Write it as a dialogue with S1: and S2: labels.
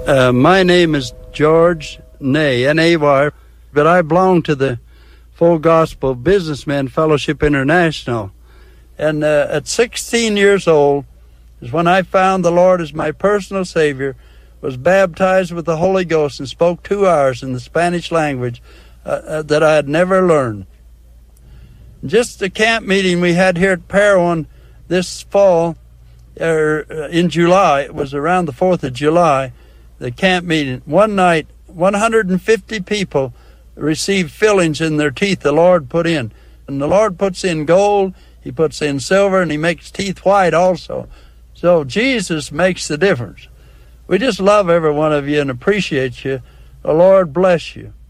S1: My name is George Nay, N-A-Y, but I belong to the Full Gospel Businessmen Fellowship International. And at 16 years old is when I found the Lord as my personal Savior, was baptized with the Holy Ghost, and spoke 2 hours in the Spanish language that I had never learned. Just the camp meeting we had here at Parowan this fall, in July, it was around the 4th of July, the camp meeting. One night, 150 people received fillings in their teeth the Lord put in. And the Lord puts in gold, He puts in silver, and He makes teeth white also. So Jesus makes the difference. We just love every one of you and appreciate you. The Lord bless you.